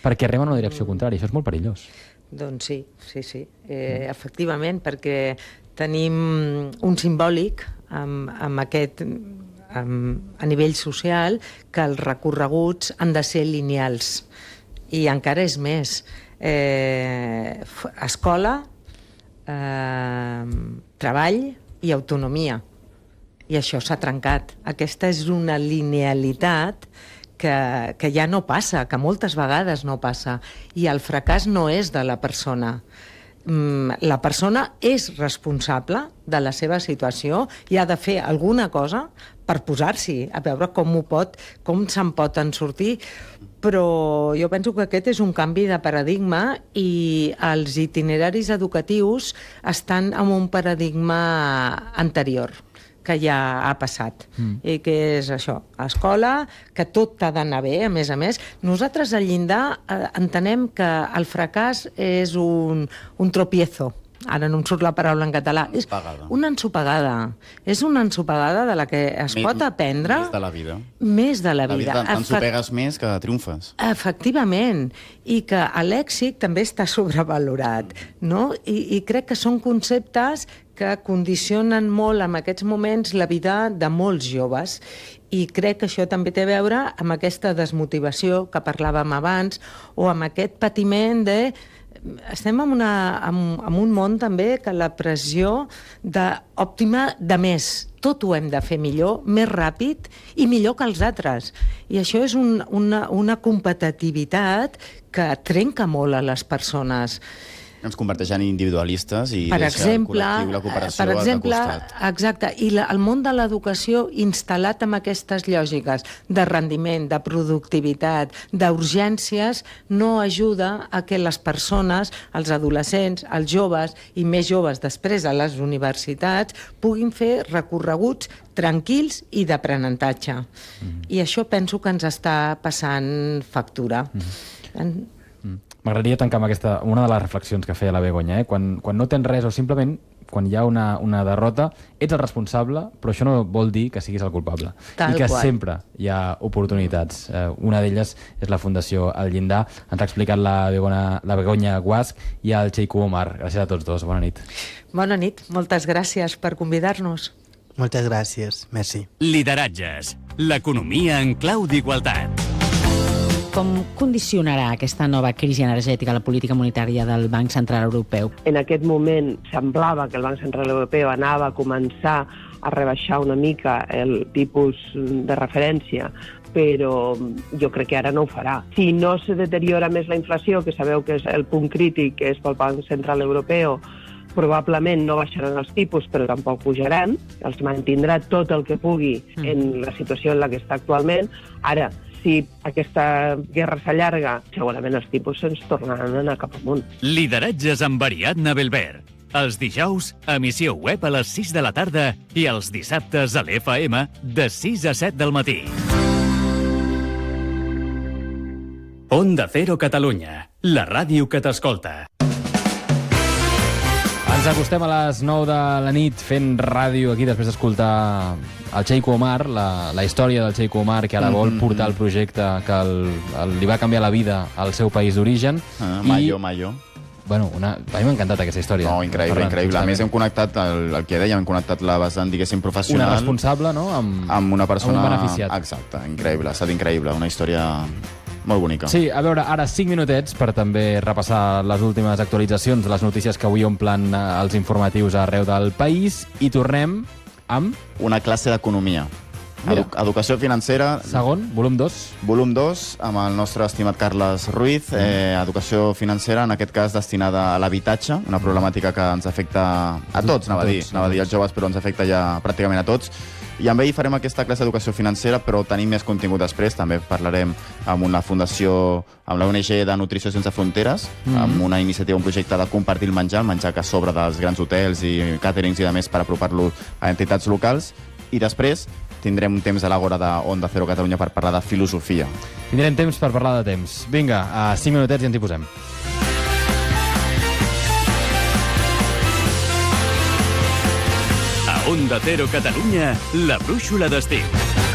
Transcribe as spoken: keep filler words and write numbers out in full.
perquè rema en una direcció contrària. Això és molt perillós. Doncs sí, sí, sí. Eh, efectivament, perquè tenim un simbòlic amb, amb aquest, amb, a nivell social, que els recorreguts han de ser lineals. I encara és més. Eh, escola, eh, treball i autonomia. I això s'ha trencat. Aquesta és una linealitat que, que ja no passa, que moltes vegades no passa. I el fracàs no és de la persona. La persona és responsable de la seva situació i ha de fer alguna cosa per posar-s'hi, a veure com ho pot, com se'n pot en sortir. Però jo penso que aquest és un canvi de paradigma i els itineraris educatius estan en un paradigma anterior, que ja ha passat, mm. i que és això, escola, que tot ha d'anar bé, a més a més. Nosaltres al llindar eh, entenem que el fracàs és un, un tropiezo. Ara no em surt la paraula en català. És una ensopegada. És una ensopegada de la que es més, pot aprendre... Més de la vida. Més de la vida. La vida t'ensopegues més que triomfes. Efectivament. I que l'èxit també està sobrevalorat, no? I, i crec que són conceptes que condicionen molt en aquests moments la vida de molts joves. I crec que això també té a veure amb aquesta desmotivació que parlàvem abans o amb aquest patiment de... Estem en, una, en, en un món també que la pressió d'òptima de més. Tot ho hem de fer millor, més ràpid i millor que els altres. I això és un, una, una competitivitat que trenca molt a les persones. Ens converteix en individualistes i per deixa exemple, el col·lectiu, la cooperació per exemple, al costat. Exacte, i la, el món de l'educació instal·lat amb aquestes lògiques de rendiment, de productivitat, d'urgències, no ajuda a que les persones, els adolescents, els joves i més joves després a les universitats puguin fer recorreguts tranquils i d'aprenentatge. Mm. I això penso que ens està passant factura. Mm. En... M'agradaria tancar amb aquesta, una de les reflexions que feia la Begoña. Eh? Quan, quan no tens res o simplement quan hi ha una, una derrota, ets el responsable, però això no vol dir que siguis el culpable. Tal I que qual. sempre hi ha oportunitats. Eh, una d'elles és la Fundació El Llindar. Ens ha explicat la Begoña, la Begoña Guasch i el Txeiku Omar. Gràcies a tots dos. Bona nit. Bona nit. Moltes gràcies per convidar-nos. Moltes gràcies. Merci. Lideratges. L'economia en clau d'igualtat. Com condicionarà aquesta nova crisi energètica la política monetària del Banc Central Europeu? En aquest moment semblava que el Banc Central Europeu anava a començar a rebaixar una mica el tipus de referència, però jo crec que ara no ho farà. Si no se deteriora més la inflació, que sabeu que és el punt crític, que és pel Banc Central Europeu, probablement no baixaran els tipus, però tampoc pujaran, els mantindrà tot el que pugui en la situació en la que està actualment. Ara, si aquesta guerra s'allarga, segurament els tipus se'ns tornaran a anar cap amunt. Lideratges amb Ariadna Belver. Els dijous, emissió web a les sis de la tarda i els dissabtes a l'F M de sis a set del matí. Onda Cero Catalunya, la ràdio que t'escolta. Ens acostem a les nou de la nit fent ràdio aquí després d'escoltar el Txeiku Omar, la, la història del Txeiku Omar, que ara vol portar el projecte que el, el, li va canviar la vida al seu país d'origen. Ah, Mayo, I... Mayo. Bueno, una... a mi m'ha encantat aquesta història. No, increïble, Ferran, increïble. A més, hem connectat, el, el que dèiem, hem connectat la vessant, diguéssim, professional. Una responsable, no? Amb, amb una persona... Amb un beneficiat. Exacte, increïble, ha estat increïble. Una història molt bonica. Sí, a veure, ara cinc minutets per també repassar les últimes actualitzacions de les notícies que avui omplen els informatius arreu del país i tornem amb... Una classe d'economia. Edu Educació financera... Segon, volum dos. Volum dos, amb el nostre estimat Carles Ruiz. Mm. Eh, educació financera, en aquest cas destinada a l'habitatge, una problemàtica que ens afecta a tots, anava a dir, anava a dir als joves, però ens afecta ja pràcticament a tots. I amb ell farem aquesta classe d'educació financera, però tenim més contingut després. També parlarem amb una fundació, amb la O N G de Nutrició Sense Fronteres, mm-hmm. amb una iniciativa, un projecte de compartir el menjar, el menjar que sobra dels grans hotels i càterings i de més per apropar-lo a entitats locals. I després tindrem un temps a l'Àgora de Onda Cero Catalunya per parlar de filosofia. Tindrem temps per parlar de temps. Vinga, a cinc minutets i ens hi posem. A Onda Cero Catalunya, la brúixola d'estiu.